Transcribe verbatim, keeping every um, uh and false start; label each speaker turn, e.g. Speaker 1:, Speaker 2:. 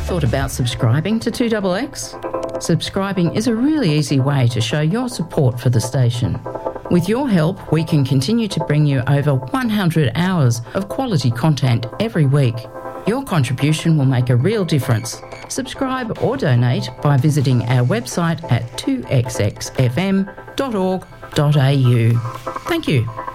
Speaker 1: thought about subscribing to two X X? Subscribing is a really easy way to show your support for the station. With your help, we can continue to bring you over one hundred hours of quality content every week. Your contribution will make a real difference. Subscribe or donate by visiting our website at two x x f m dot org dot a u. Thank you.